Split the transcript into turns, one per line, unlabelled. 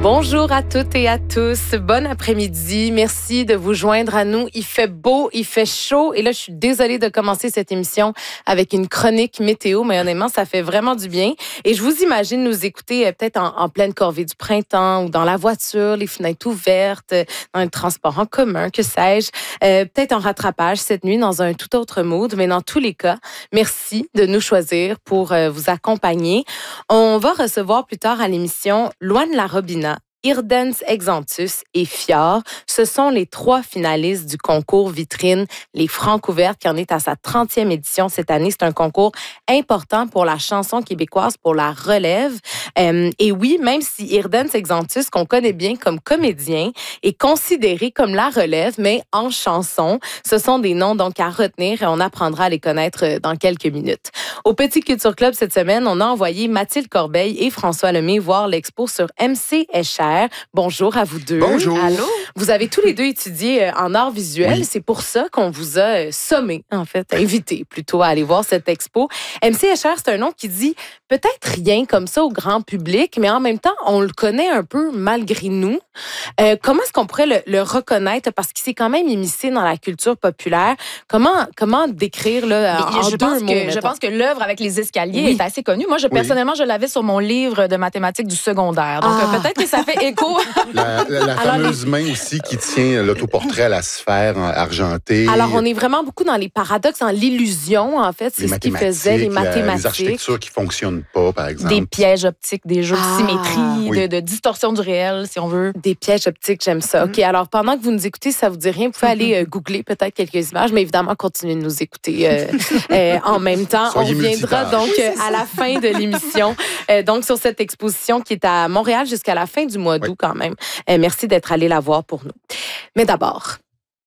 Bonjour à toutes et à tous. Bon après-midi. Merci de vous joindre à nous. Il fait beau, il fait chaud. Et là, je suis désolée de commencer cette émission avec une chronique météo, mais honnêtement, ça fait vraiment du bien. Et je vous imagine nous écouter peut-être en pleine corvée du printemps ou dans la voiture, les fenêtres ouvertes, dans le transport en commun, que sais-je. Peut-être en rattrapage cette nuit dans un tout autre mood. Mais dans tous les cas, merci de nous choisir pour vous accompagner. On va recevoir plus tard à l'émission Loane Larobina, Irdens Exantus et Fior. Ce sont les 3 finalistes du concours Vitrine, les Francouvertes, qui en est à sa 30e édition cette année. C'est un concours important pour la chanson québécoise, pour la relève. Et oui, même si Irdens Exantus, qu'on connaît bien comme comédien, est considéré comme la relève, mais en chanson, ce sont des noms donc à retenir et on apprendra à les connaître dans quelques minutes. Au Petit Culture Club cette semaine, on a envoyé Mathilde Corbeil et François Lemay voir l'expo sur MC Escher. Bonjour à vous deux.
Bonjour.
Allô. Vous avez tous les deux étudié en art visuel. Oui. C'est pour ça qu'on vous a sommé, en fait, invité plutôt à aller voir cette expo. MC Escher, c'est un nom qui dit peut-être rien comme ça au grand public, mais en même temps, on le connaît un peu malgré nous. Comment est-ce qu'on pourrait le reconnaître? Parce qu'il s'est quand même immiscé dans la culture populaire. Comment décrire là, en deux mots?
Je pense que l'œuvre avec les escaliers est assez connue. Moi, personnellement, je l'avais sur mon livre de mathématiques du secondaire. Donc, peut-être que ça fait écho.
La fameuse main aussi qui tient l'autoportrait à la sphère argentée.
Alors, on est vraiment beaucoup dans les paradoxes, dans l'illusion, en fait. C'est ce qu'il faisait, les mathématiques.
Les architectures qui ne fonctionnent pas, par exemple.
Des pièges optiques, des jeux de symétrie, de distorsion du réel, si on veut.
Des pièges optiques, j'aime ça. OK, alors pendant que vous nous écoutez, ça vous dit rien, vous pouvez aller googler peut-être quelques images, mais évidemment, continuez de nous écouter en même temps.
Soyez
on reviendra donc à la fin de l'émission, donc sur cette exposition qui est à Montréal jusqu'à la fin du mois d'août quand même. Merci d'être allé la voir pour nous. Mais d'abord,